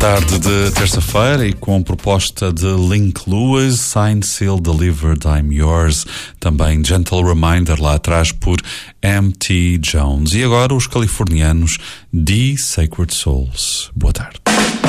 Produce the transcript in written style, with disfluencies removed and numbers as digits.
Tarde de terça-feira e com proposta de Link Lewis, Signed, Sealed, Delivered, I'm Yours. Também Gentle Reminder lá atrás por M.T. Jones. E agora os californianos The Sacred Souls. Boa tarde.